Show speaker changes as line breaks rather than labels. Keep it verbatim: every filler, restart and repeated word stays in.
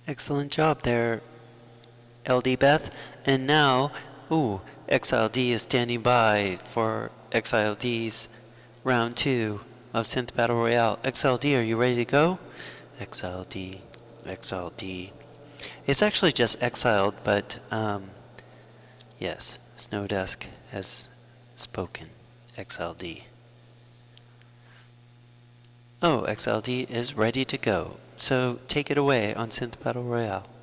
Excellent job there, L D Beth. And now, ooh, X L D is standing by for X L D's round two of Synth Battle Royale. X L D, are you ready to go? X L D, X L D. It's actually just exiled, but um, yes, Snowdusk has spoken. X L D. Oh, X L D is ready to go. So take it away on Synth Battle Royale.